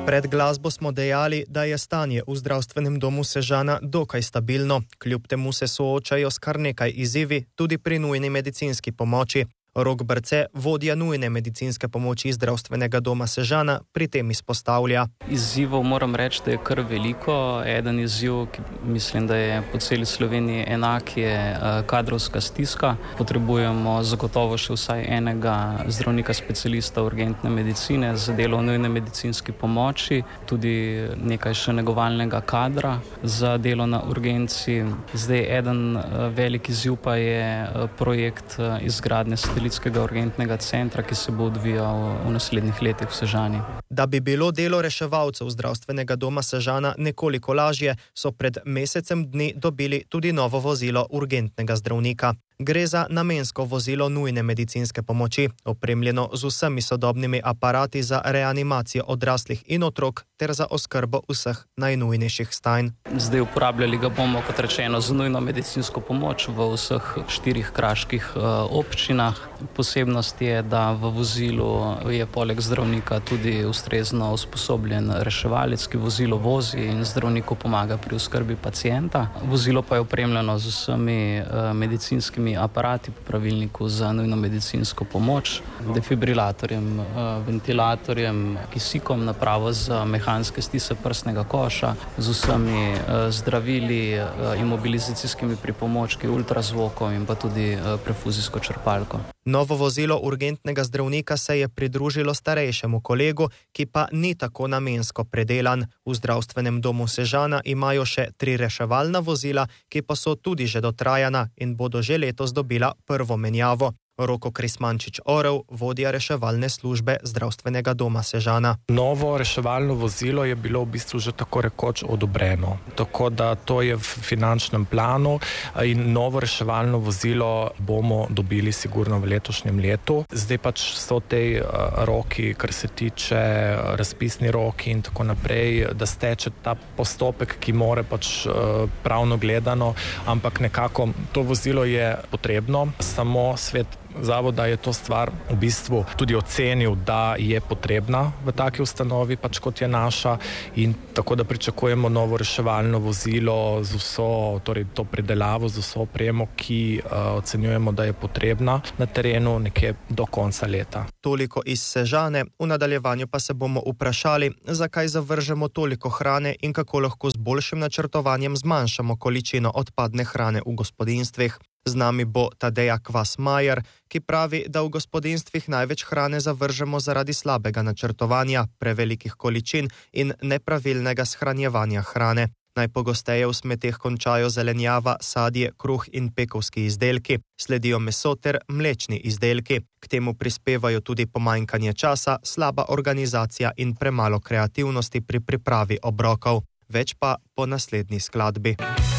Pred glasbo smo dejali, da je stanje v zdravstvenem domu Sežana dokaj stabilno, kljub temu se soočajo s kar nekaj izzivi tudi pri nujni medicinski pomoči. Rok Brce, vodja nujne medicinske pomoči zdravstvenega doma Sežana, pri tem izpostavlja. Izzivov moram reči, da je kar veliko. Eden izziv, ki mislim, da je po celi Sloveniji enak, je kadrovska stiska. Potrebujemo zagotovo še vsaj enega zdravnika specialista urgentne medicine za delo v nujne medicinski pomoči, tudi nekaj še negovalnega kadra za delo na urgenci. Zdaj eden velik izziv pa je projekt izgradnje satelitskega urgentnega centra, ki se bo odvijal v naslednjih letih v Sežani. Da bi bilo delo reševalcev zdravstvenega doma Sežana nekoliko lažje, so pred mesecem dni dobili tudi novo vozilo urgentnega zdravnika. Gre za namensko vozilo nujne medicinske pomoči, opremljeno z vsemi sodobnimi aparati za reanimacijo odraslih in otrok ter za oskrbo vseh najnujnejših stanj. Zdaj uporabljali ga bomo, kot rečeno, za nujno medicinsko pomoč v vseh 4 kraških občinah. Posebnost je, da v vozilu je poleg zdravnika tudi ustrezno usposobljen reševalec, ki vozilo vozi in zdravniku pomaga pri oskrbi pacienta. Vozilo pa je opremljeno z vsemi medicinskimi aparati po pravilniku za nujno medicinsko pomoč, defibrilatorjem, ventilatorjem, kisikom, napravo za mehanske stise prsnega koša, z vsemi zdravili, imobilizacijskimi pripomočki, ultrazvokom in pa tudi perfuzijsko črpalko. Novo vozilo urgentnega zdravnika se je pridružilo starejšemu kolegu, ki pa ni tako namensko predelan. V zdravstvenem domu Sežana imajo še 3 reševalna vozila, ki pa so tudi že dotrajana in bodo že letos dobila prvo menjavo. Roko Krismančič-Orel, vodja reševalne službe zdravstvenega doma Sežana. Novo reševalno vozilo je bilo v bistvu že tako rekoč odobreno. Tako da to je v finančnem planu in novo reševalno vozilo bomo dobili sigurno v letošnjem letu. Zdaj pač so tej roki, kar se tiče razpisni roki in tako naprej, da steče ta postopek, ki more pač pravno gledano, ampak nekako to vozilo je potrebno, samo svet zavoda je to stvar v bistvu tudi ocenil, da je potrebna v taki ustanovi, pač kot je naša, in tako da pričakujemo novo reševalno vozilo z vso, torej to predelavo, z vso opremo, ki ocenjujemo, da je potrebna na terenu nekje do konca leta. Toliko iz Sežane, v nadaljevanju pa se bomo vprašali, zakaj zavržemo toliko hrane in kako lahko z boljšim načrtovanjem zmanjšamo količino odpadne hrane v gospodinjstvih. Z nami bo Tadeja Kvas-Majer, ki pravi, da v gospodinjstvih največ hrane zavržemo zaradi slabega načrtovanja, prevelikih količin in nepravilnega shranjevanja hrane. Najpogosteje v smeteh končajo zelenjava, sadje, kruh in pekovski izdelki, sledijo meso ter mlečni izdelki. K temu prispevajo tudi pomanjkanje časa, slaba organizacija in premalo kreativnosti pri pripravi obrokov. Več pa po naslednji skladbi.